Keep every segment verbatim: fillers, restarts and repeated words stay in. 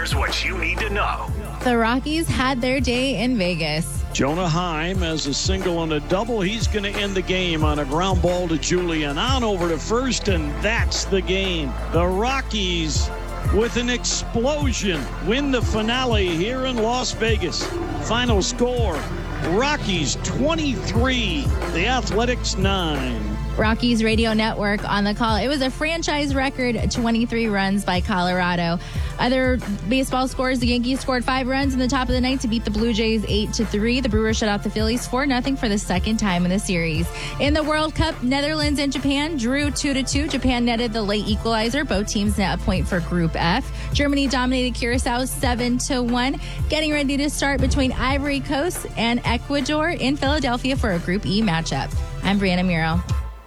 Here's what you need to know. The Rockies had their day in Vegas. Jonah Heim has a single and a double. He's going to end the game on a ground ball to Julian. On over to first, and that's the game. The Rockies, with an explosion, win the finale here in Las Vegas. Final score, Rockies twenty-three, the Athletics nine. Rockies Radio Network on the call. It was a franchise record twenty-three runs by Colorado. Other baseball scores, the Yankees scored five runs in the top of the ninth to beat the Blue Jays eight to three. The Brewers shut out the Phillies four nothing for the second time in the series. In the World Cup, Netherlands and Japan drew two to two. Japan netted the late equalizer. Both teams net a point for Group F. Germany dominated Curacao seven to one. Getting ready to start between Ivory Coast and Ecuador in Philadelphia for a Group E matchup. I'm Brianna Muro.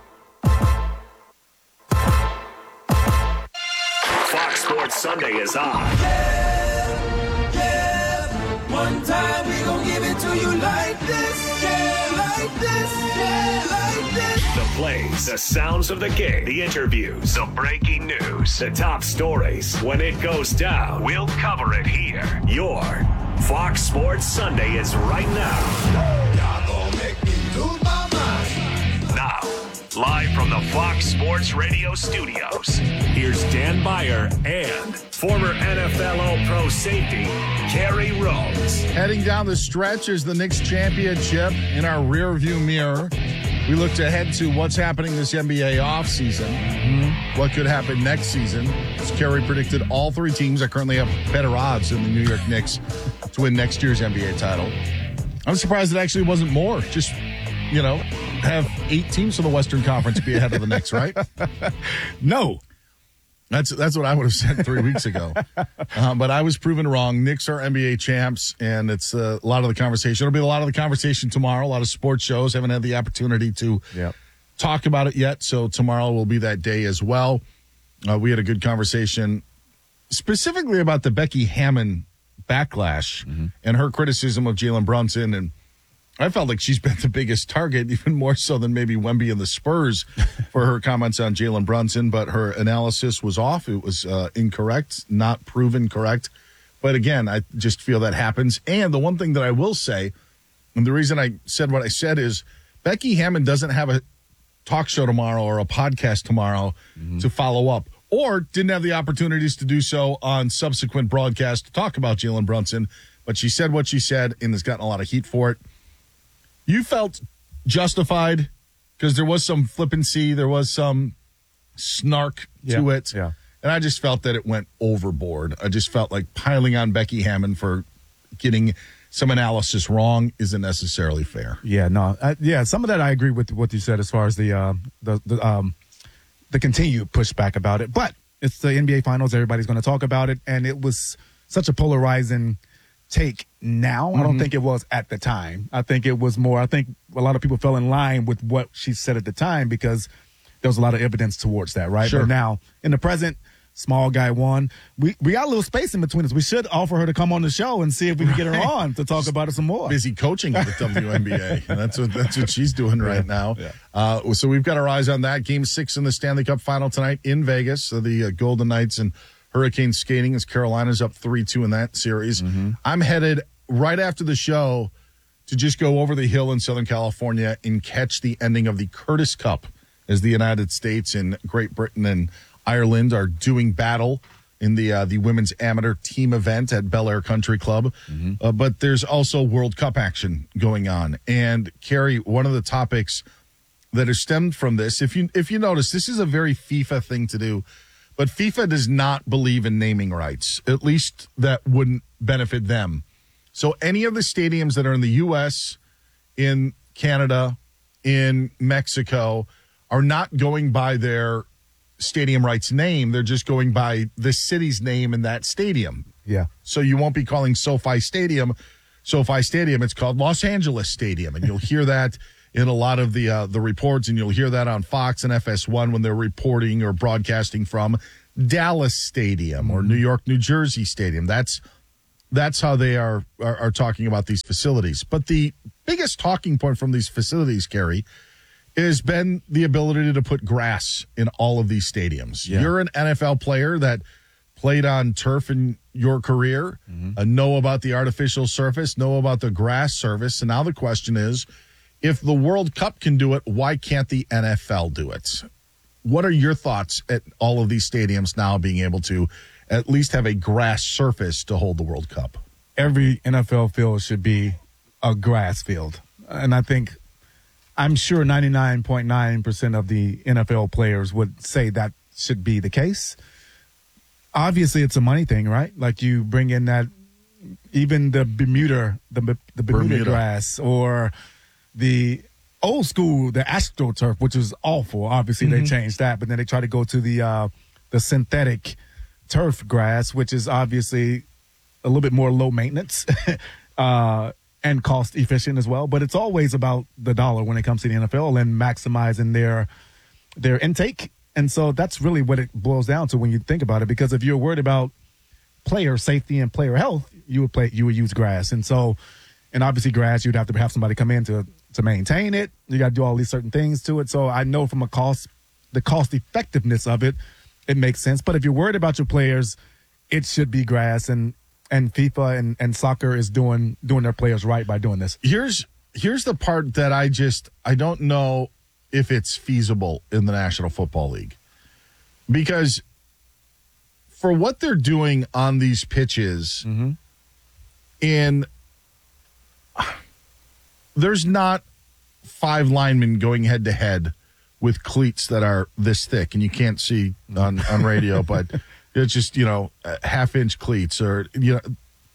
Fox Sports Sunday is on. Yeah, yeah. One time we gon' give it to you like this. Yeah, like this. Yeah, like this. The plays, the sounds of the game, the interviews, the breaking news, the top stories. When it goes down, we'll cover it here. Your Fox Sports Sunday is right now. Y'all gon' make me lose my mind. Now, live from the Fox Sports Radio studios, here's Dan Beyer and former N F L All-Pro safety, Kerry Rhodes. Heading down the stretch is the Knicks championship in our rearview mirror. We looked ahead to what's happening this N B A offseason, mm-hmm. what could happen next season. As Kerry predicted, all three teams that currently have better odds than the New York Knicks to win next year's N B A title. I'm surprised it actually wasn't more. Just, you know, have eight teams from the Western Conference be ahead of the Knicks, right? No. That's that's what I would have said three weeks ago. Um, but I was proven wrong. Knicks are N B A champs, and it's uh, a lot of the conversation. It'll be a lot of the conversation tomorrow. A lot of sports shows haven't had the opportunity to yep. talk about it yet, so tomorrow will be that day as well. Uh, we had a good conversation specifically about the Becky Hammon backlash mm-hmm. and her criticism of Jalen Brunson, and I felt like she's been the biggest target, even more so than maybe Wemby and the Spurs for her comments on Jalen Brunson, but her analysis was off. It was uh, incorrect, not proven correct. But again, I just feel that happens. And the one thing that I will say, and the reason I said what I said is Becky Hammon doesn't have a talk show tomorrow or a podcast tomorrow mm-hmm. to follow up, or didn't have the opportunities to do so on subsequent broadcasts to talk about Jalen Brunson. But she said what she said and has gotten a lot of heat for it. You felt justified because there was some flippancy, there was some snark yeah, to it. Yeah. And I just felt that it went overboard. I just felt like piling on Becky Hammon for getting some analysis wrong isn't necessarily fair. Yeah, no. I, yeah, some of that I agree with what you said as far as the uh, the the, um, the continued pushback about it. But it's the N B A Finals. Everybody's going to talk about it. And it was such a polarizing take now. Mm-hmm. I don't think it was at the time. I think it was more, I think a lot of people fell in line with what she said at the time because there was a lot of evidence towards that, right? Sure. But now, in the present, small guy won. We we got a little space in between us. We should offer her to come on the show and see if we can right. get her on to talk about it some more. Busy coaching at the W N B A. And that's what that's what she's doing right now. Yeah. Uh, so we've got our eyes on that. Game six in the Stanley Cup final tonight in Vegas. So the uh, Golden Knights and Hurricanes skating as Carolina's up three two in that series. Mm-hmm. I'm headed right after the show to just go over the hill in Southern California and catch the ending of the Curtis Cup as the United States and Great Britain and Ireland are doing battle in the uh, the women's amateur team event at Bel Air Country Club. Mm-hmm. Uh, but there's also World Cup action going on. And, Kerry, one of the topics that has stemmed from this, if you if you notice, this is a very FIFA thing to do, but FIFA does not believe in naming rights, at least that wouldn't benefit them. So any of the stadiums that are in the U S, in Canada, in Mexico, are not going by their stadium rights name. They're just going by the city's name in that stadium. Yeah. So you won't be calling SoFi Stadium SoFi Stadium. It's called Los Angeles Stadium. And you'll hear that in a lot of the uh, the reports, and you'll hear that on Fox and F S one when they're reporting or broadcasting from Dallas Stadium mm-hmm. or New York, New Jersey Stadium. That's That's how they are, are are talking about these facilities. But the biggest talking point from these facilities, Kerry, has been the ability to put grass in all of these stadiums. Yeah. You're an N F L player that played on turf in your career, uh, know about the artificial surface, know about the grass surface. And now the question is, if the World Cup can do it, why can't the N F L do it? What are your thoughts at all of these stadiums now being able to at least have a grass surface to hold the World Cup? Every N F L field should be a grass field. And I think, I'm sure ninety-nine point nine percent of the N F L players would say that should be the case. Obviously, it's a money thing, right? Like you bring in that, even the Bermuda, the, the Bermuda, Bermuda. grass, or the old school, the AstroTurf, which was awful. Obviously, Mm-hmm. they changed that, but then they try to go to the uh, the synthetic turf grass, which is obviously a little bit more low maintenance uh, and cost efficient as well. But it's always about the dollar when it comes to the N F L and maximizing their their intake. And so that's really what it boils down to when you think about it. Because if you're worried about player safety and player health, you would play you would use grass. And so, and obviously grass, you'd have to have somebody come in to to maintain it. You got to do all these certain things to it. So I know from a cost, the cost effectiveness of it, it makes sense. But if you're worried about your players, it should be grass. And and FIFA and, and soccer is doing doing their players right by doing this. Here's here's the part that I just I don't know if it's feasible in the National Football League. Because for what they're doing on these pitches, Mm-hmm. in there's not five linemen going head to head with cleats that are this thick, and you can't see on, on radio, but it's just, you know, half inch cleats or, you know,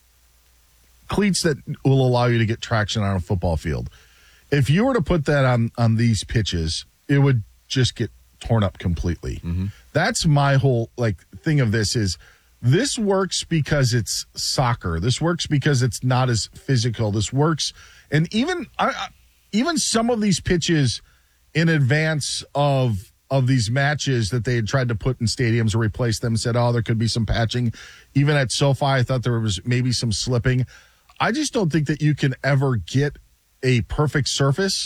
cleats that will allow you to get traction on a football field. If you were to put that on, on these pitches, it would just get torn up completely. Mm-hmm. That's my whole like thing of this is this works because it's soccer. This works because it's not as physical. This works. And even, I, I- even some of these pitches in advance of, of these matches that they had tried to put in stadiums or replace them, said, oh, there could be some patching. Even at SoFi, I thought there was maybe some slipping. I just don't think that you can ever get a perfect surface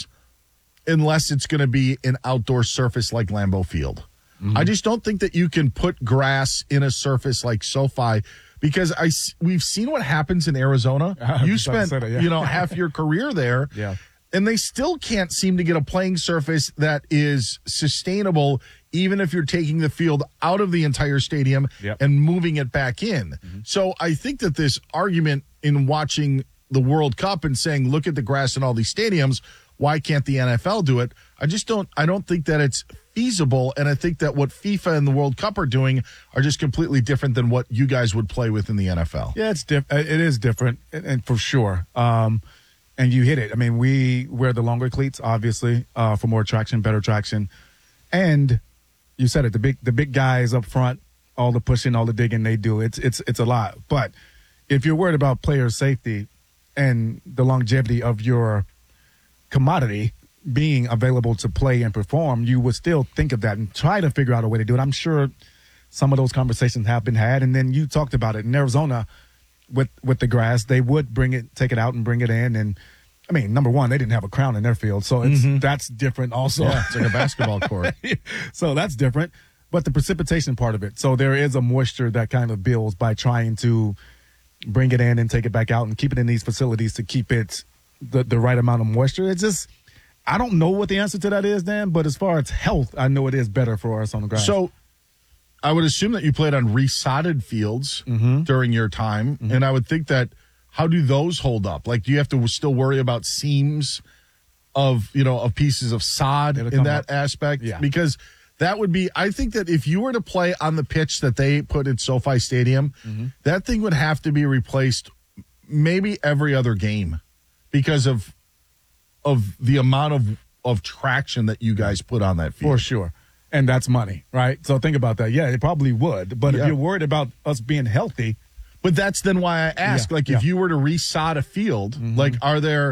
unless it's going to be an outdoor surface like Lambeau Field. Mm-hmm. I just don't think that you can put grass in a surface like SoFi because I, we've seen what happens in Arizona. You spent, that, yeah. you know, half your career there. Yeah. And they still can't seem to get a playing surface that is sustainable, even if you're taking the field out of the entire stadium Yep. and moving it back in. Mm-hmm. So I think that this argument in watching the World Cup and saying, look at the grass in all these stadiums, why can't the N F L do it? I just don't, I don't think that it's feasible. And I think that what FIFA and the World Cup are doing are just completely different than what you guys would play with in the N F L. Yeah, it's diff- It is different, and, and for sure. Um, and you hit it. I mean, we wear the longer cleats, obviously, uh, for more traction, better traction. And you said it, the big the big guys up front, all the pushing, all the digging they do, it's it's it's a lot. But if you're worried about player safety and the longevity of your commodity being available to play and perform, you would still think of that and try to figure out a way to do it. I'm sure some of those conversations have been had. And then you talked about it in Arizona with, with the grass. They would bring it, take it out and bring it in. And I mean, number one, they didn't have a crown in their field. So it's, Mm-hmm. that's different also. Yeah, it's like a basketball court. So that's different. But the precipitation part of it. So there is a moisture that kind of builds by trying to bring it in and take it back out and keep it in these facilities to keep it the, the right amount of moisture. It's just, I don't know what the answer to that is, Dan, but as far as health, I know it is better for us on the grass. So I would assume that you played on resodded fields Mm-hmm. during your time. And I would think that, how do those hold up? Like, do you have to still worry about seams of, you know, of pieces of sod It'll in come that up. aspect? Yeah. Because that would be, I think that if you were to play on the pitch that they put at SoFi Stadium, Mm-hmm. that thing would have to be replaced maybe every other game because of of the amount of, of traction that you guys put on that field. for sure. And that's money, right? So think about that. Yeah, it probably would. But Yeah. if you're worried about us being healthy, But that's then why I ask, Yeah, like, yeah. Mm-hmm. if you were to resod a field, like, are there,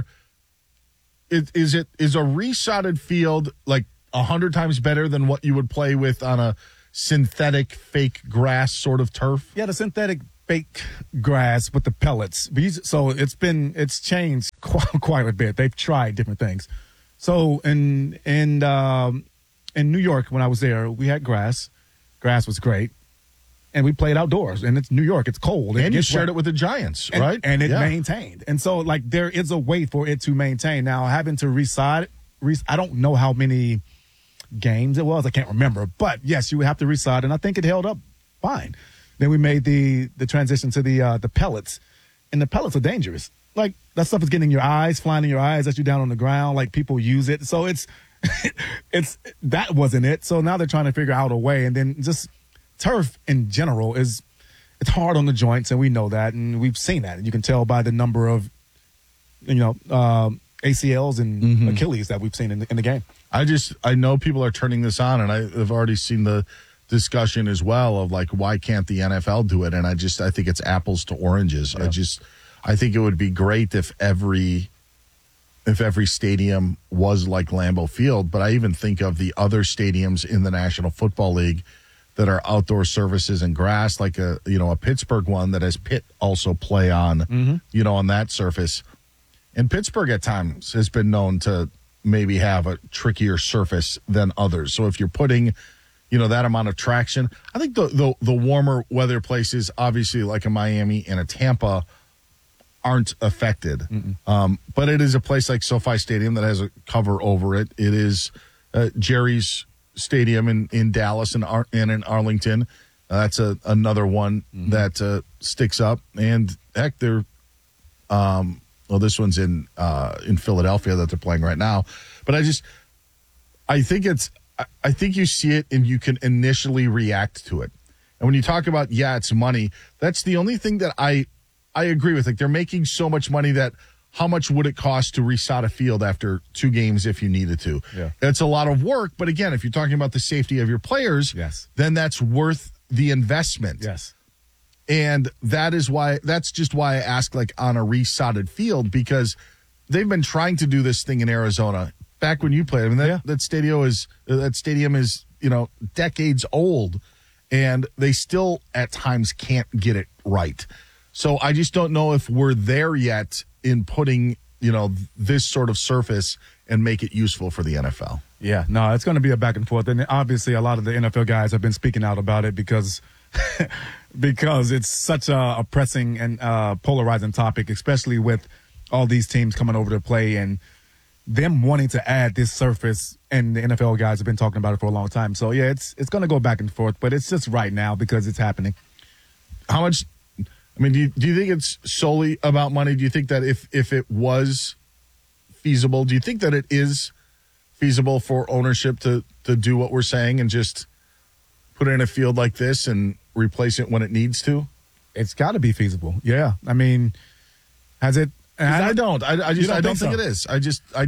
is, is it, is a resodded field like a hundred times better than what you would play with on a synthetic fake grass sort of turf? yeah, the synthetic fake grass with the pellets. These- So it's been, it's changed quite, quite a bit. They've tried different things. So in, in, um, in New York, when I was there, we had grass. Grass was great. and we played outdoors, and it's New York. It's cold. And you gets shared wet. it with the Giants, and, right? And it Yeah. maintained. And so, like, there is a way for it to maintain. Now, having to reside, res- I don't know how many games it was. I can't remember. But, yes, you would have to reside, and I think it held up fine. Then we made the the transition to the uh, the pellets, and the pellets are dangerous. Like, that stuff is getting in your eyes, flying in your eyes as you're down on the ground. Like, people use it. So it's, it's that wasn't it. So now they're trying to figure out a way. And then just turf in general is, it's hard on the joints, and we know that, and we've seen that. You can tell by the number of, you know, um, A C Ls and Mm-hmm. Achilles that we've seen in the, in the game. I just, I know people are turning this on, and I've already seen the discussion as well of like, why can't the N F L do it? And I just, I think it's apples to oranges. Yeah. I just, I think it would be great if every, if every stadium was like Lambeau Field. But I even think of the other stadiums in the National Football League that are outdoor surfaces and grass, like a, you know, a Pittsburgh one that has Pitt also play on, Mm-hmm. you know, on that surface. And Pittsburgh at times has been known to maybe have a trickier surface than others. So if you're putting, you know, that amount of traction, I think the the, the warmer weather places, obviously like a Miami and a Tampa, aren't affected. Um, but it is a place like SoFi Stadium that has a cover over it. It is uh, Jerry's Stadium in, in Dallas and, Ar- and in Arlington. Uh, that's a, another one that uh, sticks up. And heck, they're um, well, this one's in uh, in Philadelphia that they're playing right now. But I just, I think it's, I, I think you see it and you can initially react to it. And when you talk about, yeah, it's money, that's the only thing that I, I agree with. Like, they're making so much money that how much would it cost to resod a field after two games if you needed to? Yeah. It's a lot of work. But again, if you're talking about the safety of your players, Yes. then that's worth the investment. Yes. And that is why, that's just why I ask, like, on a resodded field, because they've been trying to do this thing in Arizona back when you played. I mean, that, Yeah. that stadium is, that stadium is, you know, decades old, and they still at times can't get it right. So I just don't know if we're there yet in putting, you know, this sort of surface and make it useful for the N F L. Yeah, no, it's going to be a back and forth. And obviously, a lot of the N F L guys have been speaking out about it because because it's such a, a pressing and uh, polarizing topic, especially with all these teams coming over to play and them wanting to add this surface. And the N F L guys have been talking about it for a long time. So, yeah, it's it's going to go back and forth, but it's just right now because it's happening. How much? I mean, do you, do you think it's solely about money? Do you think that if, if it was feasible, do you think that it is feasible for ownership to, to do what we're saying and just put it in a field like this and replace it when it needs to? It's got to be feasible. Yeah. I mean, has it? 'Cause I don't. I, I just. don't I don't think think, so? it is. I just. I.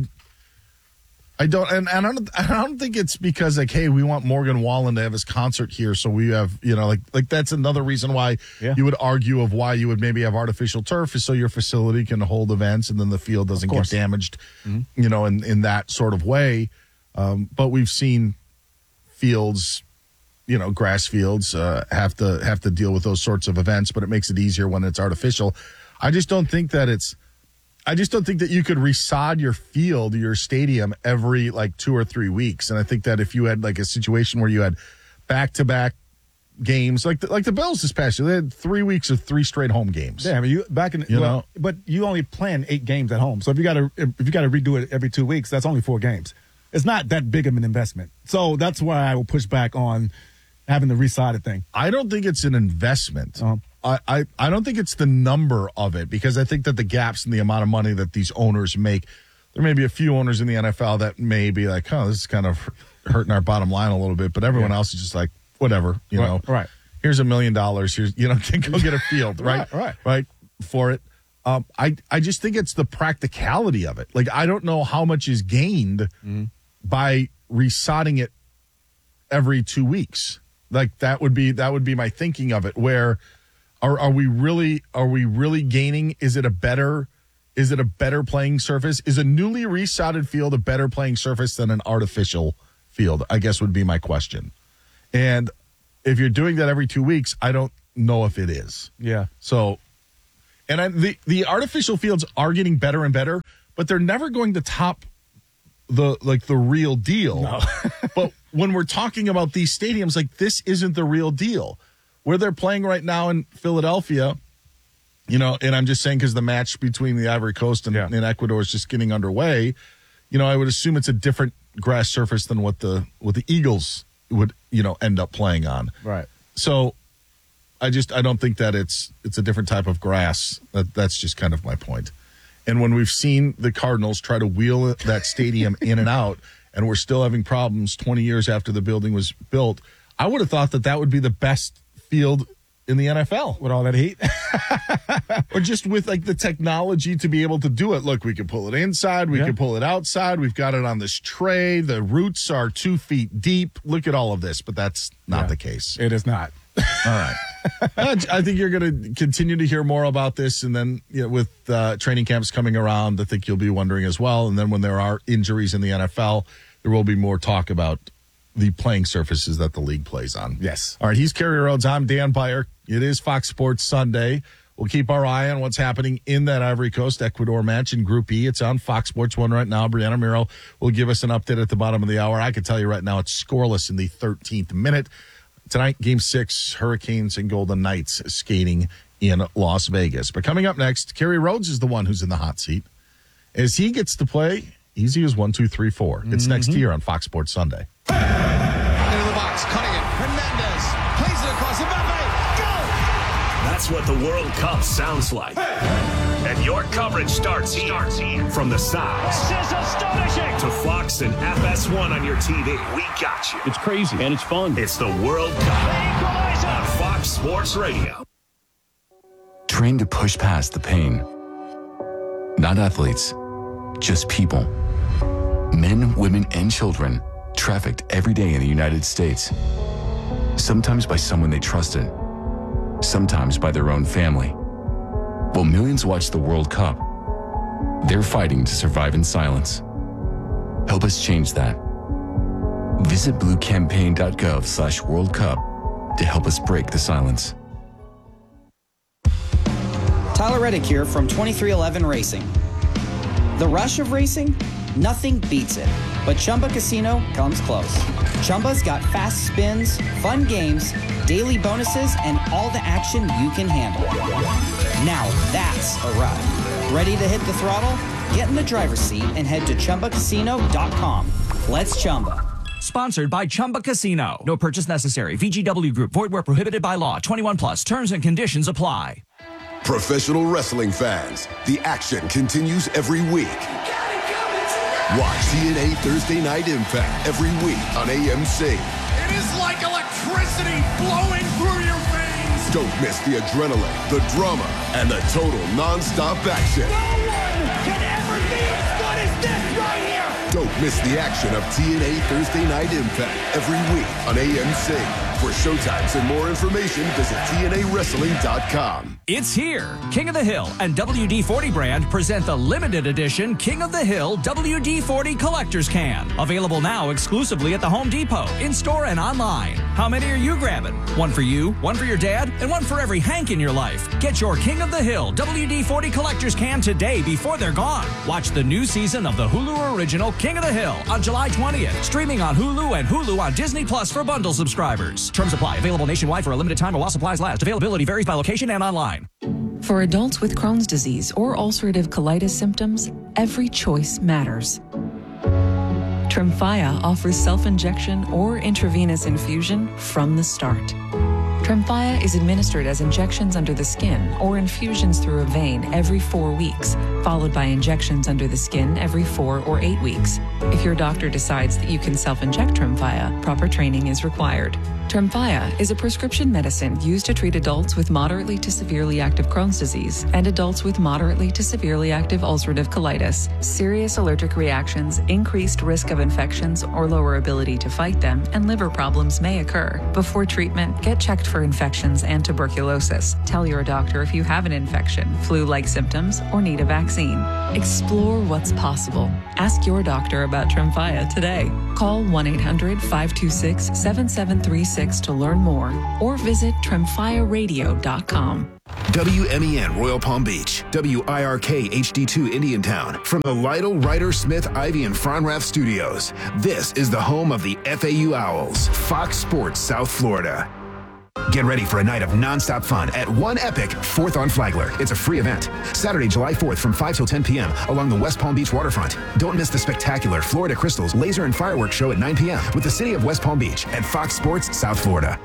I don't, and, and I don't. I don't think it's because, like, hey, we want Morgan Wallen to have his concert here, so we have, you know, like, like that's another reason why Yeah. you would argue of why you would maybe have artificial turf, is so your facility can hold events and then the field doesn't get course. damaged, Mm-hmm. you know, in in that sort of way. Um, but we've seen fields, you know, grass fields uh, have to have to deal with those sorts of events, but it makes it easier when it's artificial. I just don't think that it's. I just don't think that you could resod your field, your stadium, every like two or three weeks. And I think that if you had like a situation where you had back-to-back games, like the, like the Bills this past year, they had three weeks of three straight home games. Yeah, I mean, you back in You well, know? but you only plan eight games at home. So if you got to if you got to redo it every two weeks, that's only four games. It's not that big of an investment. So that's why I will push back on having the resided thing. I don't think it's an investment. Uh-huh. I, I, I don't think it's the number of it, because I think that the gaps in the amount of money that these owners make, there may be a few owners in the N F L that may be like, oh, this is kind of hurting our bottom line a little bit, but everyone Yeah. else is just like, whatever, you Right, know, right. here's a million dollars. Here's, you know, go get a field, right? Right, right. Right. For it. Um, I, I just think it's the practicality of it. Like, I don't know how much is gained Mm-hmm. by resodding it every two weeks. Like, that would be, that would be my thinking of it, where are, are we really, are we really gaining? Is it a better, is it a better playing surface? Is a newly resodded field a better playing surface than an artificial field? I guess would be my question. And if you're doing that every two weeks, I don't know if it is. Yeah. So, and I, the the artificial fields are getting better and better, but they're never going to top the like the real deal. No. But when we're talking about these stadiums, like, this isn't the real deal. where they're playing right now in Philadelphia, you know, and I'm just saying because the match between the Ivory Coast and, Yeah. and Ecuador is just getting underway, you know, I would assume it's a different grass surface than what the what the Eagles would, you know, end up playing on. Right. So I just I don't think that it's it's a different type of grass. That, that's just kind of my point. And when we've seen the Cardinals try to wheel that stadium in and out, and we're still having problems twenty years after the building was built, I would have thought that that would be the best field in the N F L. With all that heat. Or just with like the technology to be able to do it. Look, we can pull it inside. We Yeah. can pull it outside. We've got it on this tray. The roots are two feet deep. Look at all of this, but that's not Yeah. the case. It is not. All right. I I think you're going to continue to hear more about this. And then you know, with uh, training camps coming around, I think you'll be wondering as well. And then when there are injuries in the N F L, there will be more talk about the playing surfaces that the league plays on. Yes. All right. He's Kerry Rhodes. I'm Dan Byer. It is Fox Sports Sunday. We'll keep our eye on what's happening in that Ivory Coast Ecuador match in Group E. It's on Fox Sports one right now. Brianna Miro will give us an update at the bottom of the hour. I can tell you right now it's scoreless in the thirteenth minute. Tonight, Game six, Hurricanes and Golden Knights skating in Las Vegas. But coming up next, Kerry Rhodes is the one who's in the hot seat. As he gets to play, easy as one, two, three, four. It's Mm-hmm. next year on Fox Sports Sunday. Into the box, cutting it. Hernandez plays it across. Mbappe, go! That's what the World Cup sounds like. And your coverage starts here. From the sounds This is astonishing. to Fox and F S one on your T V. We got you. It's crazy and it's fun. It's the World Cup on Fox Sports Radio. Trained to push past the pain. Not athletes, just people. Men, women, and children trafficked every day in the United States. Sometimes by someone they trusted, sometimes by their own family. While millions watch the World Cup, they're fighting to survive in silence. Help us change that. Visit bluecampaign.gov slash World Cup to help us break the silence. Tyler Reddick here from twenty-three eleven Racing. The rush of racing? Nothing beats it. But Chumba Casino comes close. Chumba's got fast spins, fun games, daily bonuses, and all the action you can handle. Now that's a ride. Ready to hit the throttle? Get in the driver's seat and head to Chumba Casino dot com. Let's Chumba. Sponsored by Chumba Casino. No purchase necessary. V G W Group. Void where prohibited by law. twenty-one plus. Terms and conditions apply. Professional wrestling fans, the action continues every week. Watch T N A Thursday Night Impact every week on A M C. It is like electricity flowing through your veins. Don't miss the adrenaline, the drama, and the total non-stop action. No one can ever be as good as this right here. Don't miss the action of T N A Thursday Night Impact every week on A M C. For showtimes and more information, visit T N A wrestling dot com. It's here. King of the Hill and W D forty brand present the limited edition King of the Hill W D forty Collector's Can. Available now exclusively at the Home Depot, in-store and online. How many are you grabbing? One for you, one for your dad, and one for every Hank in your life. Get your King of the Hill W D forty Collector's Can today before they're gone. Watch the new season of the Hulu original King of the Hill on July twentieth. Streaming on Hulu and Hulu on Disney Plus for bundle subscribers. Terms apply. Available nationwide for a limited time or while supplies last. Availability varies by location and online. For adults with Crohn's disease or ulcerative colitis symptoms, every choice matters. Tremfya offers self-injection or intravenous infusion from the start. Tremfya is administered as injections under the skin or infusions through a vein every four weeks, followed by injections under the skin every four or eight weeks. If your doctor decides that you can self-inject Tremfya, proper training is required. Tremfya is a prescription medicine used to treat adults with moderately to severely active Crohn's disease and adults with moderately to severely active ulcerative colitis. Serious allergic reactions, increased risk of infections or lower ability to fight them, and liver problems may occur. Before treatment, get checked for infections and tuberculosis. Tell your doctor if you have an infection, flu-like symptoms, or need a vaccine. Explore what's possible. Ask your doctor about Tremfya today. Call one eight hundred five two six seven seven three six to learn more or visit tremfya radio dot com. W M E N Royal Palm Beach, W I R K H D two Indiantown. From the Lytle, Ryder, Smith, Ivy, and Fronrath studios, this is the home of the F A U Owls, Fox Sports South Florida. Get ready for a night of nonstop fun at One Epic, fourth on Flagler. It's a free event. Saturday, July fourth from five till ten p.m. along the West Palm Beach waterfront. Don't miss the spectacular Florida Crystals Laser and Fireworks Show at nine p.m. with the city of West Palm Beach at Fox Sports South Florida.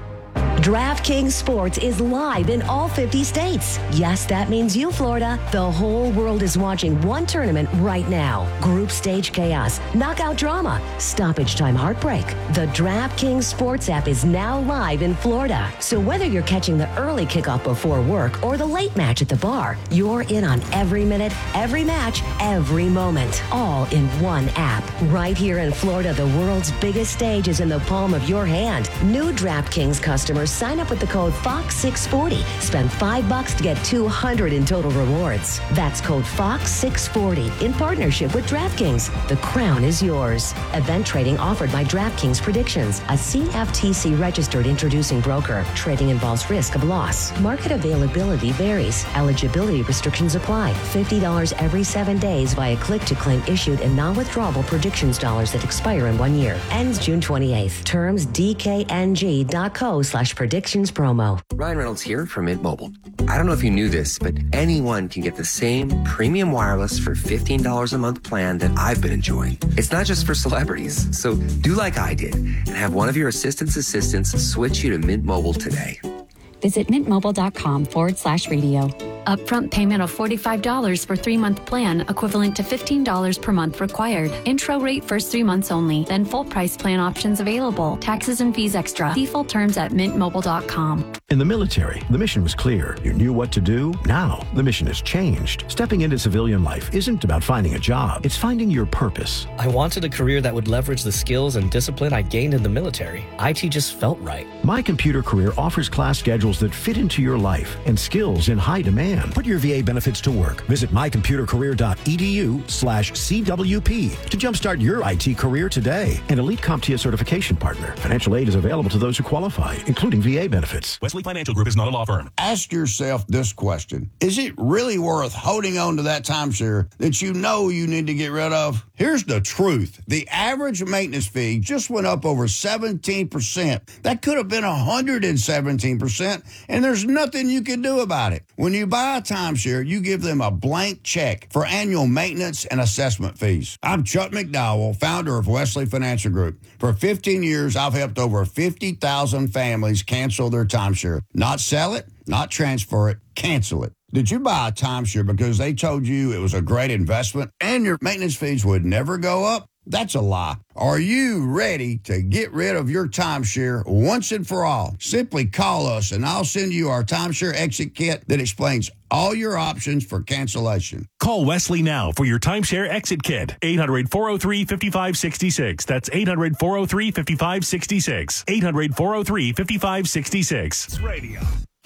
DraftKings Sports is live in all fifty states. Yes, that means you, Florida. The whole world is watching one tournament right now. Group stage chaos, knockout drama, stoppage time heartbreak. The DraftKings Sports app is now live in Florida. So whether you're catching the early kickoff before work or the late match at the bar, you're in on every minute, every match, every moment. All in one app. Right here in Florida, the world's biggest stage is in the palm of your hand. New DraftKings customers sign up with the code Fox six forty. Spend five bucks to get two hundred in total rewards. That's code Fox six forty in partnership with DraftKings. The crown is yours. Event trading offered by DraftKings Predictions, a C F T C registered introducing broker. Trading involves risk of loss. Market availability varies. Eligibility restrictions apply. fifty dollars every seven days via click to claim issued and non-withdrawable predictions dollars that expire in one year. Ends June twenty-eighth. Terms D K N G dot co slash predictions promo. Ryan Reynolds here from Mint Mobile. I don't know if you knew this, but anyone can get the same premium wireless for fifteen dollars a month plan that I've been enjoying. It's not just for celebrities. So do like I did and have one of your assistant's assistants switch you to Mint Mobile today. Visit mintmobile.com forward slash radio. Upfront payment of forty-five dollars for three-month plan, equivalent to fifteen dollars per month required. Intro rate first three months only, then full price plan options available. Taxes and fees extra. See full terms at mint mobile dot com. In the military, the mission was clear. You knew what to do. Now, the mission has changed. Stepping into civilian life isn't about finding a job. It's finding your purpose. I wanted a career that would leverage the skills and discipline I gained in the military. I T just felt right. My Computer Career offers class schedules that fit into your life and skills in high demand. Put your V A benefits to work. Visit mycomputercareer.edu slash CWP to jumpstart your I T career today. An Elite CompTIA certification partner. Financial aid is available to those who qualify, including V A benefits. Wesley Financial Group is not a law firm. Ask yourself this question. Is it really worth holding on to that timeshare that you know you need to get rid of? Here's the truth. The average maintenance fee just went up over seventeen percent. That could have been one hundred seventeen percent, and there's nothing you can do about it. When you buy a timeshare, you give them a blank check for annual maintenance and assessment fees. I'm Chuck McDowell, founder of Wesley Financial Group. For fifteen years, I've helped over fifty thousand families cancel their timeshare. Not sell it, not transfer it, cancel it. Did you buy a timeshare because they told you it was a great investment and your maintenance fees would never go up? That's a lie. Are you ready to get rid of your timeshare once and for all? Simply call us and I'll send you our timeshare exit kit that explains all your options for cancellation. Call Wesley now for your timeshare exit kit. eight hundred, four oh three, five five six six. That's eight hundred, four oh three, five five six six. eight hundred, four oh three, five five six six. Radio.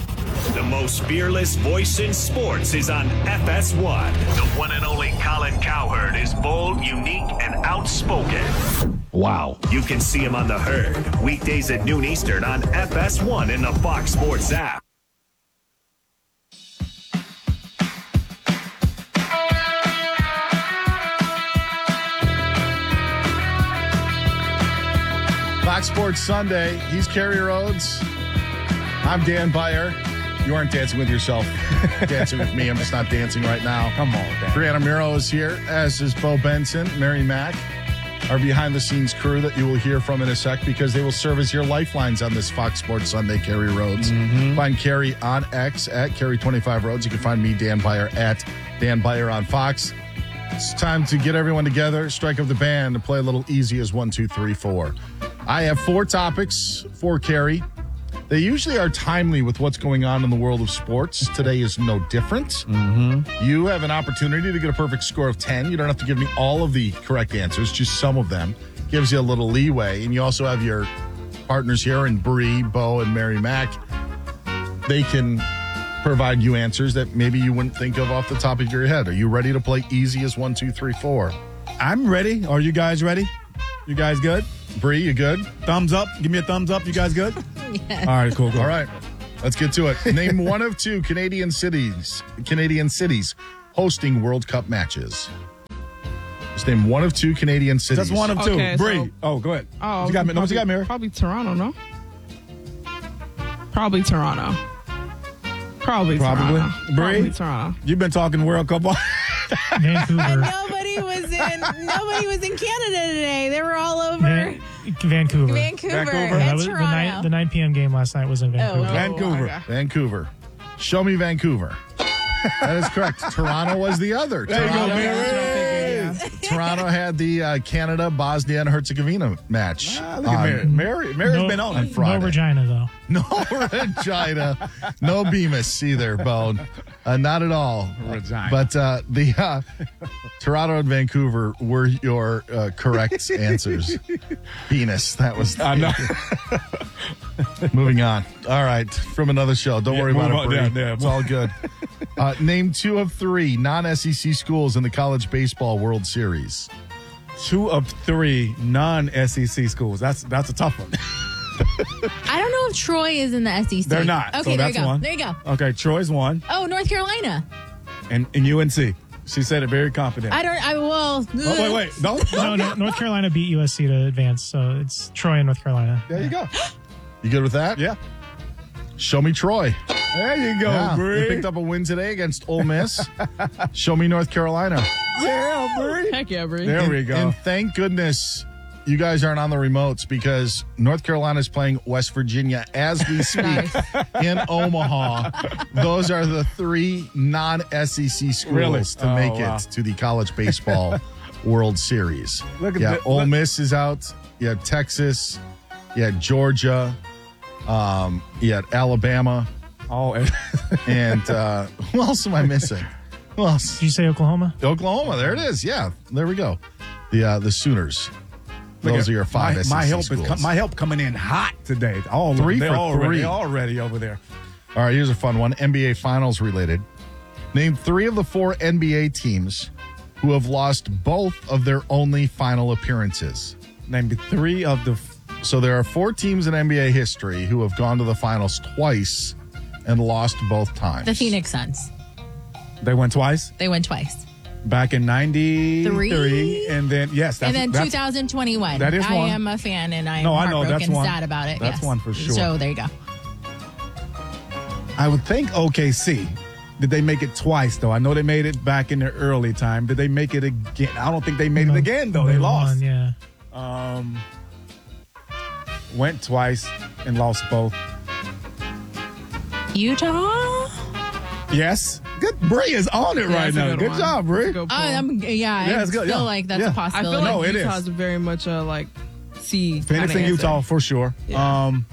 The most fearless voice in sports is on F S one. The one and only Colin Cowherd is bold, unique, and outspoken. Wow. You can see him on The Herd, weekdays at noon Eastern on F S one in the Fox Sports app. Fox Sports Sunday. He's Kerry Rhodes. I'm Dan Beyer. You aren't dancing with yourself, dancing with me. I'm just not dancing right now. Come on, Dan. Brianna Miro is here, as is Bo Benson, Mary Mack, our behind-the-scenes crew that you will hear from in a sec because they will serve as your lifelines on this Fox Sports Sunday, Kerry Rhodes. Mm-hmm. Find Kerry on X at Kerry twenty-five Rhodes. You can find me, Dan Beyer, at Dan Beyer on Fox. It's time to get everyone together, strike up the band, and play a little easy as one, two, three, four. I have four topics for Kerry. They usually are timely with what's going on in the world of sports. Today is no different. Mm-hmm. You have an opportunity to get a perfect score of ten. You don't have to give me all of the correct answers, just some of them. Gives you a little leeway. And you also have your partners here in Bree, Bo, and Mary Mack. They can provide you answers that maybe you wouldn't think of off the top of your head. Are you ready to play easy as one, two, three, four? I'm ready. Are you guys ready? You guys good? Bree, you good? Thumbs up. Give me a thumbs up. You guys good? Yeah. All right, cool, cool. All right, let's get to it. Name one of two Canadian cities, Canadian cities hosting World Cup matches. Just name one of two Canadian cities. Just one of two. Okay, Bree. so- oh, go ahead. Oh, What you got, no, what you got, Mary? Probably Toronto, no? Probably Toronto. Probably, Probably. Toronto. Bree? Probably Toronto. You've been talking World Cup. And nobody was in nobody was in Canada today. They were all over Van- Vancouver. Vancouver, Vancouver. and That was- the, Toronto. nine, the nine p.m. game last night was in Vancouver. Oh, Vancouver. okay. Vancouver. Show me Vancouver. That is correct. Toronto was the other. There you go, Toronto, Mary. Toronto had the uh, Canada Bosnia and Herzegovina match. Ah, look at Mary. Mary. Mary's no, been on on it. Friday. No Regina, though. No Regina. No Bemis either, Bone. Uh, not at all. Regina. But uh, the uh, Toronto and Vancouver were your uh, correct answers. Penis. That was. I know. Moving on. All right. From another show. Don't Yeah, worry about move it, on. Bree. Yeah, yeah. It's all good. Uh, name two of three non-S E C schools in the College Baseball World Series. Two of three non-S E C schools. That's that's a tough one. I don't know if Troy is in the S E C. They're not. Okay, so there that's you go. one. There you go. Okay, Troy's one, Oh, North Carolina. and, and U N C. She said it very confident. I don't. I will. Oh, wait, wait. No, No, no, North Carolina beat U S C to advance, so it's Troy and North Carolina. There you go. You good with that? Yeah. Show me Troy. There you go, Yeah, Bree. they picked up a win today against Ole Miss. Show me North Carolina. Yeah, Bree. Heck yeah, Bree. There and, we go. And thank goodness you guys aren't on the remotes because North Carolina is playing West Virginia as we speak in Omaha. Those are the three non-S E C schools Really? to Oh, make wow. it to the College Baseball World Series. Look at yeah, the- Ole look- Miss is out. You had Texas. You had Georgia. Um, you had Alabama. Oh, And uh, who else am I missing? Who else? Did you say Oklahoma? Oklahoma. There it is. Yeah, there we go. The uh, the Sooners. Look Those at- are your five My, S E C my help schools. is com- my help coming in hot today. All Three they're for already, three. They're already over there. All right, here's a fun one. N B A Finals related. Name three of the four N B A teams who have lost both of their only final appearances. Name me three of the. So there are four teams in N B A history who have gone to the finals twice and lost both times. The Phoenix Suns. They went twice. They went twice. Back in ninety-three, Three? and then yes, that's, and then that's, twenty twenty-one. that is I one. am a fan, and I am No, I know, heartbroken that's one. sad about it. That's yes. one for sure. So there you go. I would think O K C. Did they make it twice though? I know they made it back in the early time. Did they make it again? I don't think they made it again though. They lost. Won, yeah. Um, went twice and lost both. Utah. Yes. Good. Bree is on it Yeah, right that's a now. good Good one. job, That's a Bree. good Oh, pull. I'm, yeah, Yeah, I it's good, feel yeah. like that's Yeah. a I possibility. feel like No, it is. Utah's very much a like C. Phoenix kinda and Utah answer. for sure. Yeah. Um,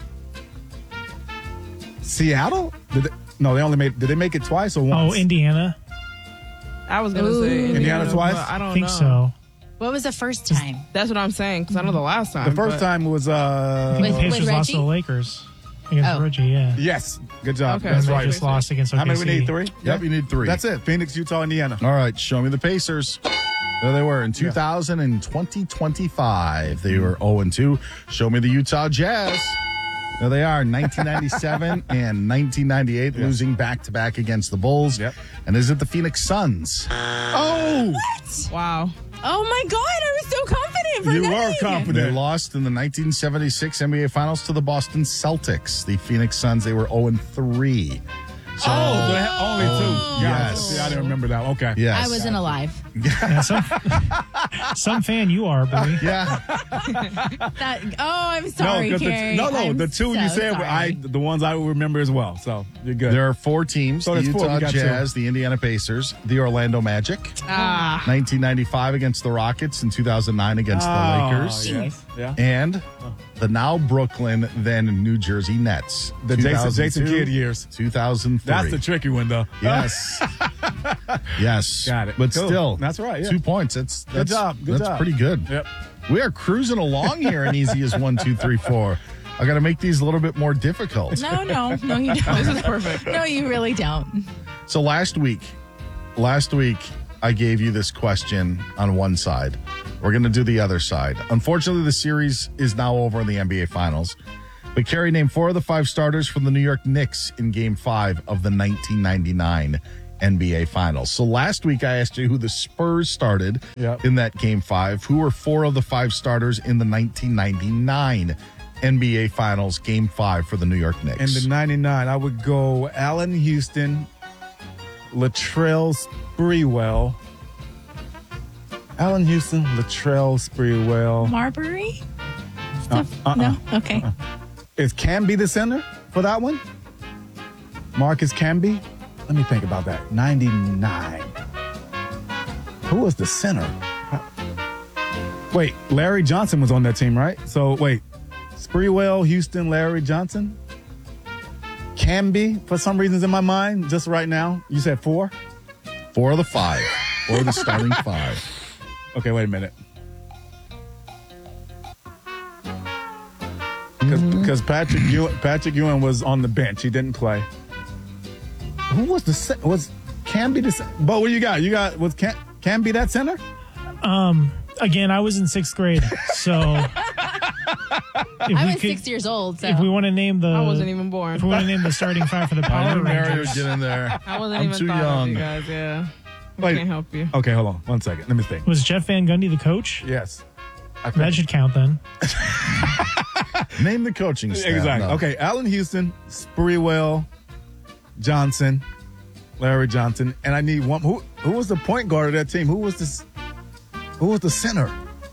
Seattle? Did they, no, they only made. Did they make it twice or once? Oh, Indiana? I was gonna Ooh. say Indiana Indiana twice? but I don't I think know. so. What was the first time? That's what I'm saying because I know the last time. The first but- time was uh. With- The Pacers with lost to the Reggie? Lakers against Oh. Reggie, yeah. Yes. Good job. Okay. That's And they right. just lost against O K C. How many we need? Three. Yep, you need three. That's it. Phoenix, Utah, Indiana. All right, show me the Pacers. There they were in two thousand and twenty twenty-five. They were oh and two. Show me the Utah Jazz. There they are, nineteen ninety-seven and nineteen ninety-eight, Yes. losing back-to-back against the Bulls. Yep. And is it the Phoenix Suns? Oh, Wow. Oh my God! I was so confident for you nothing. were They confident. lost in the nineteen seventy-six N B A Finals to the Boston Celtics. The Phoenix Suns, they were oh and three. So, Oh, so they had only two. Yes. Yeah, I didn't remember that. Okay. yes. I wasn't alive. Yeah, some, some fan you are, Bree. Yeah. That. Oh, I'm sorry, no, 'cause Carrie. the, no, no. I'm the two so you said were I, sorry. the ones I will remember as well. So you're good. There are four teams, So the there's four. Utah We got two. Jazz, the Indiana Pacers, the Orlando Magic, Ah. nineteen ninety-five against the Rockets, and two thousand nine against Oh, the Lakers, yes. Yeah. and the now Brooklyn, then New Jersey Nets. The Jason, two thousand two, Jason Kidd years. two thousand three. That's the tricky one, though. Yes. Yes. Got it. But Cool. still, That's right, yeah. Two points. That's, Good that's job, good that's job. pretty good. Yep. We are cruising along here in easy as one, two, three, four. I got to make these a little bit more difficult. No, no, no, you don't. This is perfect. No, you really don't. So last week, last week I gave you this question on one side. We're going to do the other side. Unfortunately, the series is now over in the N B A Finals. But Carrie named four of the five starters from the New York Knicks in Game Five of the nineteen ninety-nine N B A Finals. So last week I asked you who the Spurs started Yep. in that Game Five. Who were four of the five starters in the nineteen ninety-nine N B A Finals Game Five for the New York Knicks. In the ninety-nine, I would go Allen Houston, Latrell Sprewell. Allen Houston, Latrell Sprewell. Marbury? Uh, uh, no? Okay. Uh, is Camby the center for that one? Marcus Camby? Let me think about that. ninety-nine. Who was the center? Wait, Larry Johnson was on that team, right? So, wait. Sprewell, Houston, Larry Johnson? Camby, for some reasons in my mind, just right now. You said four? Four of the five. Four of the starting five. Okay, wait a minute. Because mm-hmm. Patrick Ewing, Patrick Ewing was on the bench. He didn't play. Who was the was Camby the center? Bo, what do you got? You got was Cam, Camby that center? Um, again, I was in sixth grade, so I was could, six years old. So if we want to name the, I wasn't even born. If we want to name the starting five for the Power Rangers, get in there. I wasn't I'm even too thought young. of you guys. Yeah, I Wait, can't help you. Okay, hold on one second. Let me think. Was Jeff Van Gundy the coach? Yes. That should count then. Name the coaching staff. Exactly. No. Okay, Allen Houston, Sprewell, Johnson, Larry Johnson, and I need one. Who who was the point guard of that team? Who was this? Who was the center?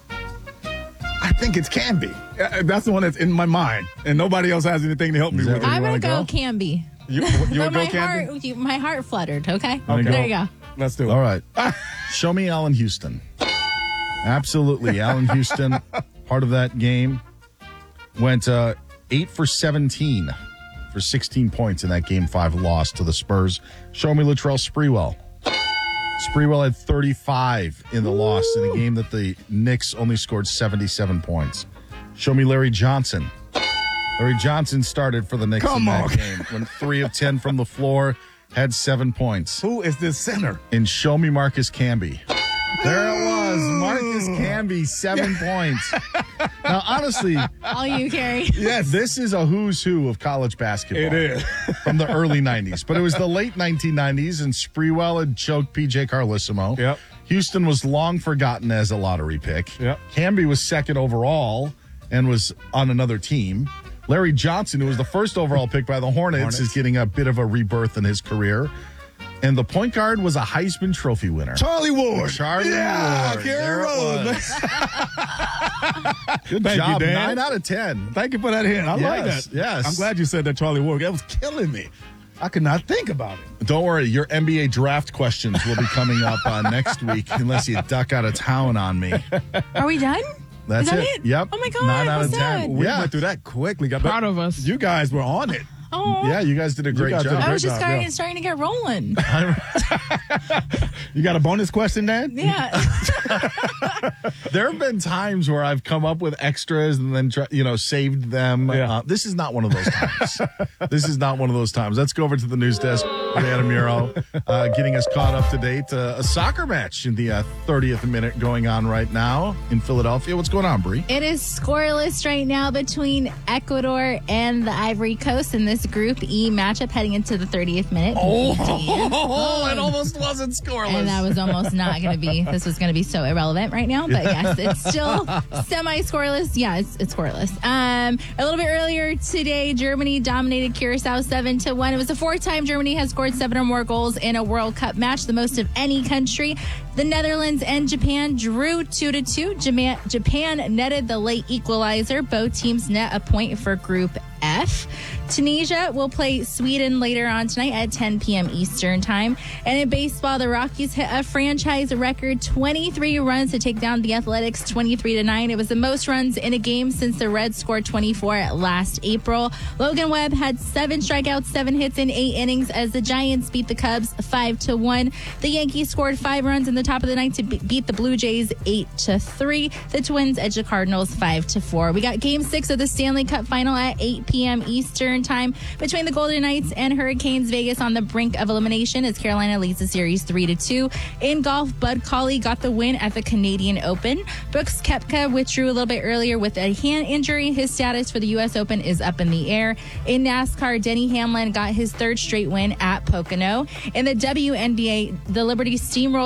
I think it's Camby. Uh, That's the one that's in my mind, and nobody else has anything to help me with. I'm gonna go, go Camby. You, you would go my Camby? Heart, you, my heart fluttered. Okay, okay. There you go. Let's do it. All right. Show me Allen Houston. Absolutely, Allen Houston, part of that game, went uh, eight for seventeen for sixteen points in that Game Five loss to the Spurs. Show me Latrell Sprewell. Sprewell had thirty-five in the Ooh. loss in a game that the Knicks only scored seventy-seven points. Show me Larry Johnson. Larry Johnson started for the Knicks Come in that on. game. Went three of ten from the floor, had seven points. Who is this center? And show me Marcus Camby. There it was. Marcus Camby, seven points. Now, honestly. All you, Carrie. Yes. This is a who's who of college basketball. It is. From the early nineties. But it was the late nineteen nineties, and Sprewell had choked P J Carlissimo. Yep. Houston was long forgotten as a lottery pick. Yep. Camby was second overall and was on another team. Larry Johnson, who was the first overall pick by the Hornets, Hornets. is getting a bit of a rebirth in his career. And the point guard was a Heisman Trophy winner. Charlie Ward. Charlie yeah, Ward. Gary There Rose. it was. Good Thank job. you, Dan. Nine out of ten. Thank you for that hint. I yes, like that. Yes. I'm glad you said that, Charlie Ward. That was killing me. I could not think about it. Don't worry. Your N B A draft questions will be coming up uh, next week unless you duck out of town on me. Are we done? That's Is that it. it? Yep. Oh, my God. Nine out what's of ten. that? We Yeah. went through that quickly. Got Proud of us. You guys were on it. Oh. Yeah, you guys did a great guys job. did a I great was just job, starting, yeah. starting to get rolling. You got a bonus question, Dan? Yeah. There have been times where I've come up with extras and then, try, you know, saved them. Yeah. Uh, this is not one of those times. This is not one of those times. Let's go over to the news desk with Anna Muro, uh, getting us caught up to date. Uh, a soccer match in the uh, thirtieth minute going on right now in Philadelphia. What's going on, Bree? It is scoreless right now between Ecuador and the Ivory Coast in this Group E matchup heading into the thirtieth minute. Oh, oh, it almost wasn't scoreless. And that was almost not going to be, this was going to be so irrelevant right now. But yes, it's still semi-scoreless. Yeah, it's, it's scoreless. Um, a little bit earlier today, Germany dominated Curacao seven to one. It was the fourth time Germany has scored seven or more goals in a World Cup match, the most of any country. The Netherlands and Japan drew two to two. Japan, Japan netted the late equalizer. Both teams net a point for Group F. Tunisia will play Sweden later on tonight at ten p.m. Eastern time. And in baseball, the Rockies hit a franchise record twenty-three runs to take down the Athletics twenty-three to nine. It was the most runs in a game since the Reds scored twenty-four last April. Logan Webb had seven strikeouts, seven hits in eight innings as the Giants beat the Cubs five to one. The Yankees scored five runs in the top of the ninth to beat the Blue Jays eight to three. The Twins edged the Cardinals five to four. We got game six of the Stanley Cup final at eight p.m. Eastern time between the Golden Knights and Hurricanes. Vegas on the brink of elimination as Carolina leads the series three to two. In golf, Bud Cauley got the win at the Canadian Open. Brooks Koepka withdrew a little bit earlier with a hand injury. His status for the U S Open is up in the air. In NASCAR, Denny Hamlin got his third straight win at Pocono. In the W N B A, the Liberty steamrolled the Mystics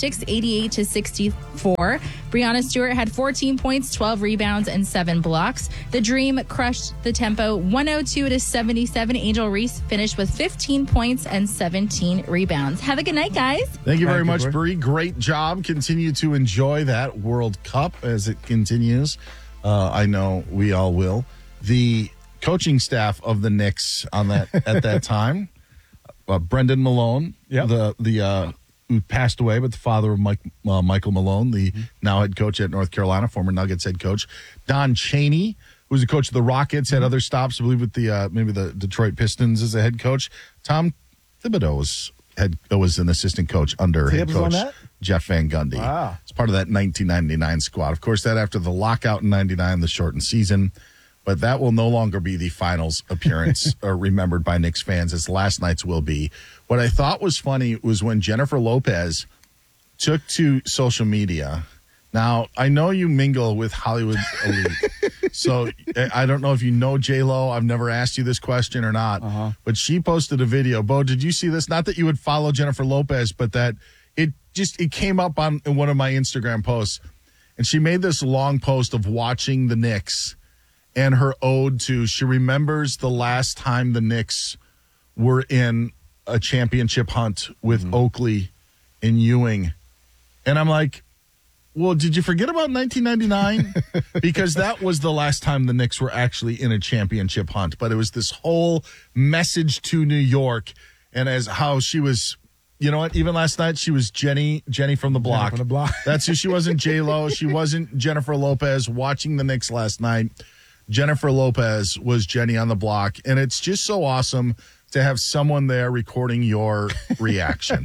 Knicks eighty-eight to sixty-four. Breonna Stewart had fourteen points, twelve rebounds, and seven blocks. The Dream crushed the tempo one oh two to seventy-seven. Angel Reese finished with fifteen points and seventeen rebounds. Have a good night, guys. Thank you very Thank you, much, Bree. Bree. Great job. Continue to enjoy that World Cup as it continues. Uh, I know we all will. The coaching staff of the Knicks on that at that time, uh, Brendan Malone, Yep. the the uh, who passed away, but the father of Mike, uh, Michael Malone, the Mm-hmm. now head coach at North Carolina, former Nuggets head coach. Don Chaney, who was the coach of the Rockets, Mm-hmm. had other stops, I believe, with the uh, maybe the Detroit Pistons as a head coach. Tom Thibodeau was head was an assistant coach under head Tibbs on coach that? Jeff Van Gundy. Wow. It's part of that nineteen ninety-nine squad. Of course, that after the lockout in ninety-nine, the shortened season. But that will no longer be the finals appearance or remembered by Knicks fans, as last night's will be. What I thought was funny was when Jennifer Lopez took to social media. Now, I know you mingle with Hollywood elite, so I don't know if you know J-Lo. I've never asked you this question or not, uh-huh. but she posted a video. Bo, did you see this? Not that you would follow Jennifer Lopez, but that it just it came up on in one of my Instagram posts, and she made this long post of watching the Knicks and her ode to, she remembers the last time the Knicks were in a championship hunt with mm-hmm. Oakley and Ewing. And I'm like, well, did you forget about nineteen ninety-nine? Because that was the last time the Knicks were actually in a championship hunt. But it was this whole message to New York, and as how she was, you know what, even last night she was Jenny Jenny from the block. Jenny from the block. That's who she wasn't J-Lo. She wasn't Jennifer Lopez watching the Knicks last night. Jennifer Lopez was Jenny on the block, and it's just so awesome to have someone there recording your reaction.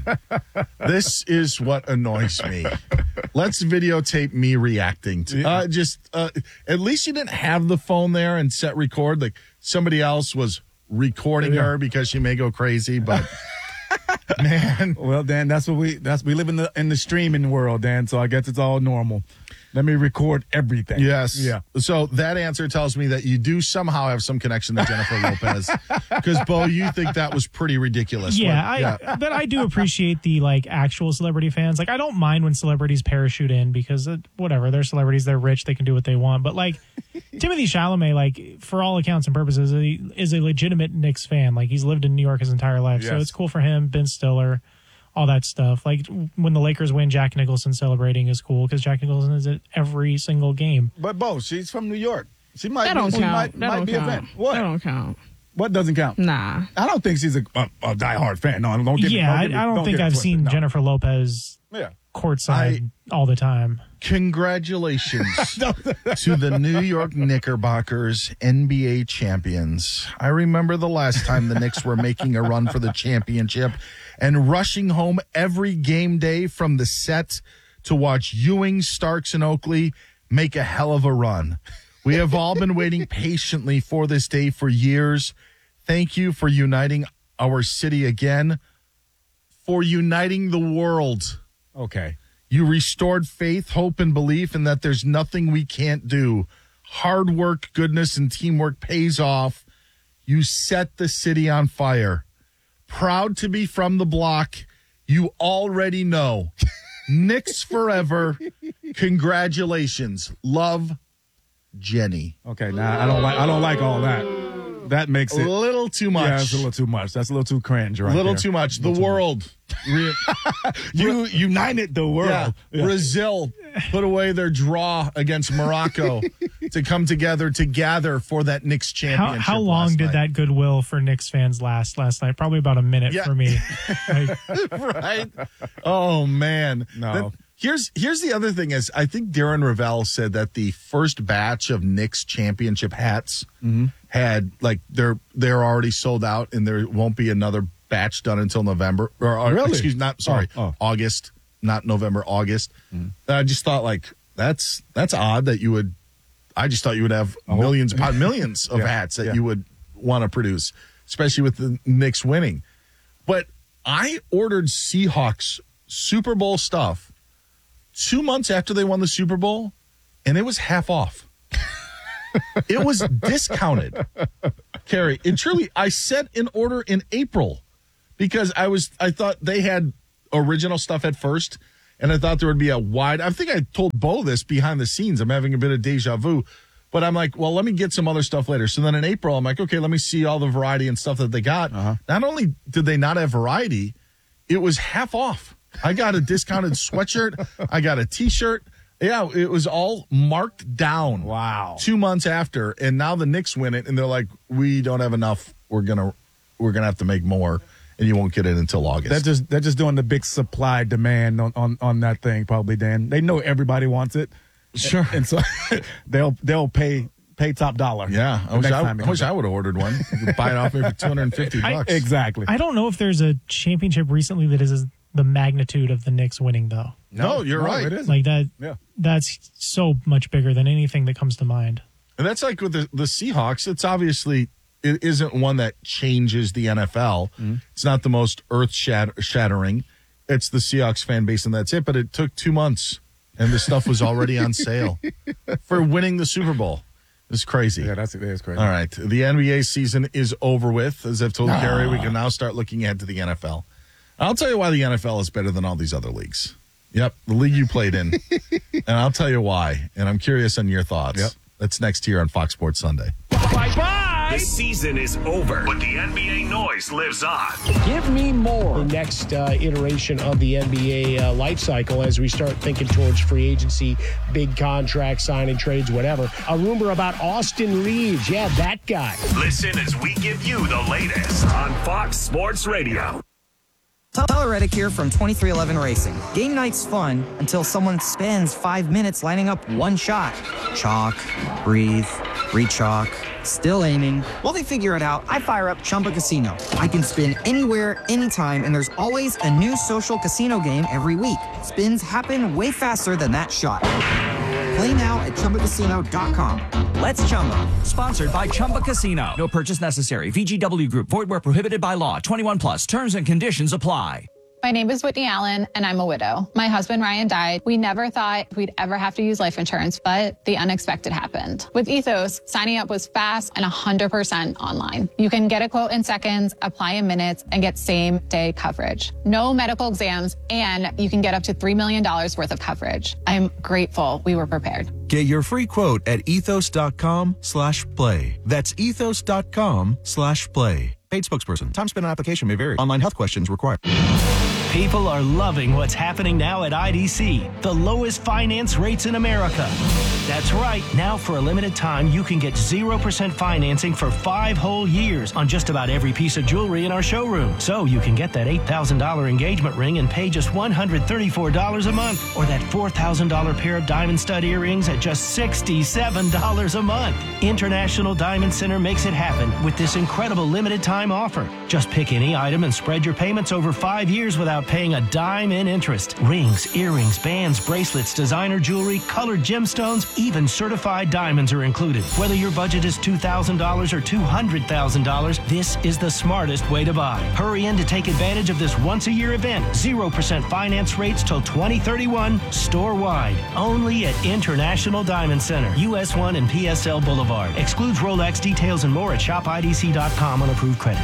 This is what annoys me. Let's videotape me reacting to uh, just uh, at least you didn't have the phone there and set record. Like somebody else was recording Yeah. her because she may go crazy, but man. Well, Dan, that's what we that's we live in the in the streaming world, Dan. So I guess it's all normal. Let me record everything. Yes. Yeah. So that answer tells me that you do somehow have some connection to Jennifer Lopez. Because, Bo, you think that was pretty ridiculous. Yeah, What- I, yeah. but I do appreciate the like actual celebrity fans. Like, I don't mind when celebrities parachute in because uh, whatever, they're celebrities, they're rich, they can do what they want. But like Timothy Chalamet, like for all accounts and purposes, he is a legitimate Knicks fan. Like he's lived in New York his entire life, so Yes. it's cool for him. Ben Stiller, all that stuff. Like when the Lakers win, Jack Nicholson celebrating is cool because Jack Nicholson is at every single game. But Bo, she's from New York. She might That be, don't she count. might, That might don't be count. a fan. What? That don't count. What doesn't count? Nah. I don't think she's a, a, a diehard fan. No, don't get me. yeah, don't I, get me- I don't, don't think get it I've twisted. seen No. Jennifer Lopez Yeah. courtside all the time. Congratulations to the New York Knickerbockers, N B A champions. I remember the last time the Knicks were making a run for the championship and rushing home every game day from the set to watch Ewing, Starks, and Oakley make a hell of a run. We have all been waiting patiently for this day for years. Thank you for uniting our city again, for uniting the world. Okay. You restored faith, hope, and belief in that there's nothing we can't do. Hard work, goodness, and teamwork pays off. You set the city on fire. Proud to be from the block. You already know. Knicks forever. Congratulations. Love, Jenny. Okay, now I don't like I don't like all that. That makes A it little too much. Yeah, it's a little too much. That's a little too cringe, right? A little there. too much. The Little too world. Re- You united the world. Yeah. Yeah. Brazil put away their draw against Morocco to come together to gather for that Knicks How, championship. how long last did night. that goodwill for Knicks fans last last night? Probably about a minute Yeah. for me. Like, right? Oh man. No. Then here's here's the other thing is I think Darren Ravel said that the first batch of Knicks championship hats Mm-hmm. had like they're they're already sold out and there won't be another batch done until November or, or Really? excuse not sorry Oh, oh. August, not November, August. I just thought like that's that's odd that you would I just thought you would have Oh. millions upon millions of Yeah, hats that yeah. you would want to produce, especially with the Knicks winning. But I ordered Seahawks Super Bowl stuff two months after they won the Super Bowl, and it was half off. It was discounted, Carrie. And truly, I set an order in April because I was I thought they had original stuff at first, and I thought there would be a wide. I think I told Bo this behind the scenes. I'm having a bit of deja vu, but I'm like, well, let me get some other stuff later. So then in April, I'm like, okay, let me see all the variety and stuff that they got. Uh-huh. Not only did they not have variety, it was half off. I got a discounted sweatshirt. I got a T-shirt. Yeah, it was all marked down. Wow. Two months after, and now the Knicks win it, and they're like, we don't have enough. We're gonna, we're gonna have to make more, and you won't get it until August. They're just they're just doing the big supply demand on, on, on that thing, probably, Dan. They know everybody wants it. Sure. And so they'll they'll pay pay top dollar. Yeah, I wish I, I, wish I would have ordered one. You could buy it off me for two hundred fifty bucks. I, exactly. I don't know if there's a championship recently that is the magnitude of the Knicks winning, though. No, you're no, right. It is. Like that. Yeah. That's so much bigger than anything that comes to mind. And that's like with the, the Seahawks. It's obviously, it isn't one that changes the N F L. Mm-hmm. It's not the most earth shattering. It's the Seahawks fan base, and that's it. But it took two months, and the stuff was already on sale for winning the Super Bowl. It's crazy. Yeah, that's, that's crazy. All right. The N B A season is over with. As I've told Ah. Gary, we can now start looking ahead to the N F L. I'll tell you why the N F L is better than all these other leagues. Yep, the league you played in. And I'll tell you why. And I'm curious on your thoughts. Yep. That's next here on Fox Sports Sunday. Bye-bye! The season is over, but the N B A noise lives on. Give me more. The next uh, iteration of the N B A uh, life cycle as we start thinking towards free agency, big contracts, signing trades, whatever. A rumor about Austin Reeves. Yeah, that guy. Listen as we give you the latest on Fox Sports Radio. Tyler Reddick here from twenty-three eleven Racing. Game night's fun until someone spends five minutes lining up one shot. Chalk, breathe, re-chalk, still aiming. While they figure it out, I fire up Chumba Casino. I can spin anywhere, anytime, and there's always a new social casino game every week. Spins happen way faster than that shot. Play now at Chumba Casino dot com. Let's Chumba. Sponsored by Chumba Casino. No purchase necessary. V G W Group. Void where prohibited by law. twenty-one plus. Terms and conditions apply. My name is Whitney Allen, and I'm a widow. My husband, Ryan, died. We never thought we'd ever have to use life insurance, but the unexpected happened. With Ethos, signing up was fast and one hundred percent online. You can get a quote in seconds, apply in minutes, and get same-day coverage. No medical exams, and you can get up to three million dollars worth of coverage. I'm grateful we were prepared. Get your free quote at ethos.com slash play. That's ethos.com slash play. Paid spokesperson. Time spent on application may vary. Online health questions required. People are loving what's happening now at I D C. The lowest finance rates in America. That's right. Now for a limited time, you can get zero percent financing for five whole years on just about every piece of jewelry in our showroom. So you can get that eight thousand dollars engagement ring and pay just one hundred thirty-four dollars a month, or that four thousand dollars pair of diamond stud earrings at just sixty-seven dollars a month. International Diamond Center makes it happen with this incredible limited time offer. Just pick any item and spread your payments over five years without paying a dime in interest. Rings, earrings, bands, bracelets, designer jewelry, colored gemstones, even certified diamonds are included. Whether your budget is two thousand dollars or two hundred thousand dollars, this is the smartest way to buy. Hurry in to take advantage of this once-a-year event. zero percent finance rates till twenty thirty-one, store-wide. Only at International Diamond Center, U S one and P S L Boulevard. Excludes Rolex. Details and more at shop I D C dot com on approved credit.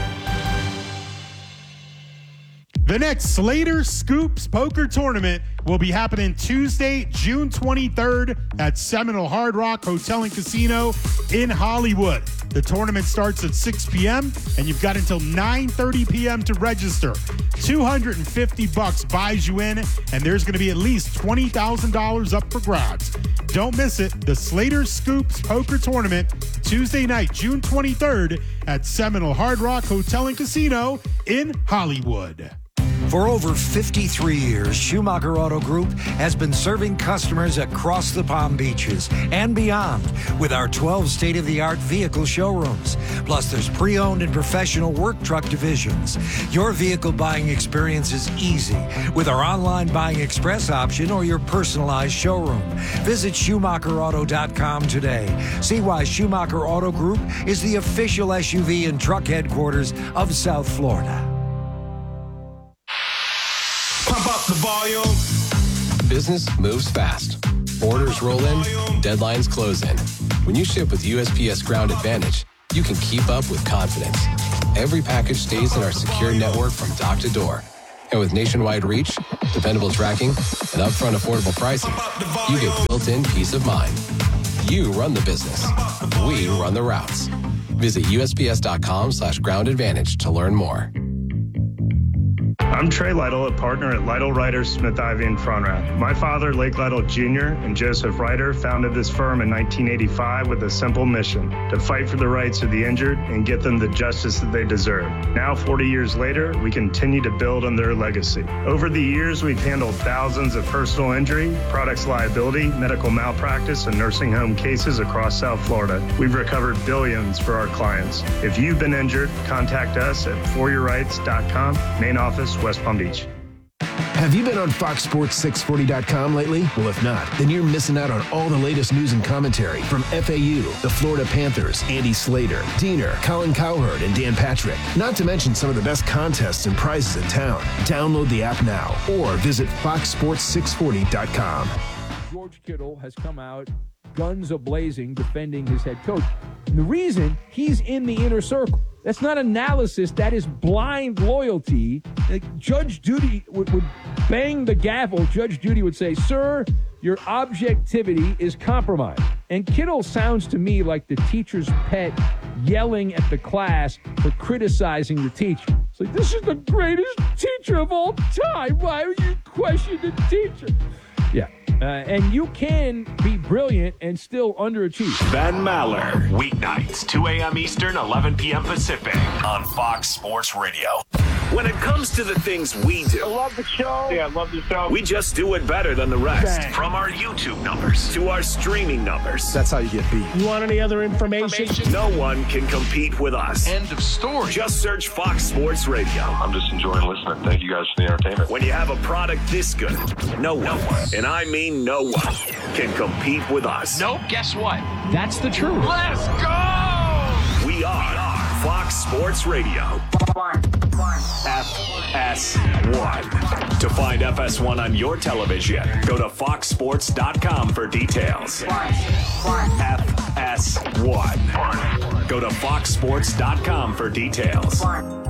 The next Slater Scoops Poker Tournament will be happening Tuesday, June twenty-third at Seminole Hard Rock Hotel and Casino in Hollywood. The tournament starts at six p.m. and you've got until nine thirty p.m. to register. two hundred fifty bucks buys you in, and there's going to be at least twenty thousand dollars up for grabs. Don't miss it. The Slater Scoops Poker Tournament, Tuesday night, June twenty-third at Seminole Hard Rock Hotel and Casino in Hollywood. For over fifty-three years, Schumacher Auto Group has been serving customers across the Palm Beaches and beyond with our twelve state-of-the-art vehicle showrooms. Plus, there's pre-owned and professional work truck divisions. Your vehicle buying experience is easy with our online buying express option or your personalized showroom. Visit Schumacher Auto dot com today. See why Schumacher Auto Group is the official S U V and truck headquarters of South Florida. Pump up the volume. Business moves fast. Orders roll in, deadlines close in. When you ship with U S P S Ground Advantage, you can keep up with confidence. Every package stays in our secure network from dock to door. And with nationwide reach, dependable tracking, and upfront affordable pricing, you get built-in peace of mind. You run the business. We run the routes. Visit U S P S dot com slash ground advantage to learn more. I'm Trey Lytle, a partner at Lytle Ryder Smith Ivy in Frontenac. My father, Lake Lytle Junior, and Joseph Ryder founded this firm in nineteen eighty-five with a simple mission: to fight for the rights of the injured and get them the justice that they deserve. Now, forty years later, we continue to build on their legacy. Over the years, we've handled thousands of personal injury, products liability, medical malpractice, and nursing home cases across South Florida. We've recovered billions for our clients. If you've been injured, contact us at for your rights dot com, main office, West Palm Beach. Have you been on Fox Sports six forty dot com lately? Well, if not, then you're missing out on all the latest news and commentary from F A U, the Florida Panthers, Andy Slater, Diener, Colin Cowherd, and Dan Patrick. Not to mention some of the best contests and prizes in town. Download the app now or visit fox sports six forty dot com. George Kittle has come out guns a-blazing defending his head coach. And the reason he's in the inner circle, that's not analysis, that is blind loyalty. Like Judge Judy would, would bang the gavel. Judge Judy would say, "Sir, your objectivity is compromised." And Kittle sounds to me like the teacher's pet yelling at the class for criticizing the teacher. It's like, this is the greatest teacher of all time. Why would you question the teacher? Yeah. Uh, and you can be brilliant and still underachieve. Ben Maller, weeknights, two a.m. Eastern, eleven p.m. Pacific, on Fox Sports Radio. When it comes to the things we do, I love the show. Yeah, I love the show. We just do it better than the rest. Bang. From our YouTube numbers to our streaming numbers. That's how you get beat. You want any other information? information? No one can compete with us. End of story. Just search Fox Sports Radio. I'm just enjoying listening. Thank you guys for the entertainment. When you have a product this good, no one, and I mean no one, can compete with us. Nope, guess what? That's the truth. Let's go! We are Fox Sports Radio. F S one. To find F S one on your television, go to fox sports dot com for details. F S one. Go to fox sports dot com for details.